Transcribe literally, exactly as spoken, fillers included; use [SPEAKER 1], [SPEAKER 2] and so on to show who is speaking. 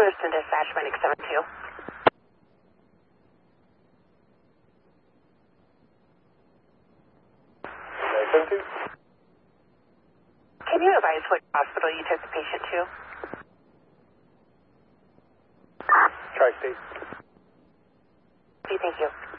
[SPEAKER 1] Lewiston Dispatch, Medic seven two.
[SPEAKER 2] seven two?
[SPEAKER 1] Can you advise what hospital you took the patient to?
[SPEAKER 2] Tri-State.
[SPEAKER 1] Okay, thank you.